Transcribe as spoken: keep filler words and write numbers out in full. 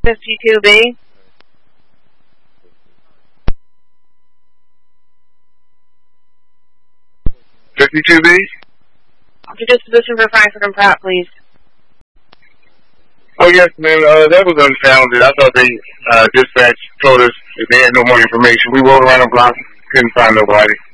fifty-two B. fifty-two B? To disposition for Frankfurt and Pratt, please. Oh, yes, ma'am. Uh, that was unfounded. I thought they, uh, dispatch told us that they had no more information. We rode around the block, couldn't find nobody.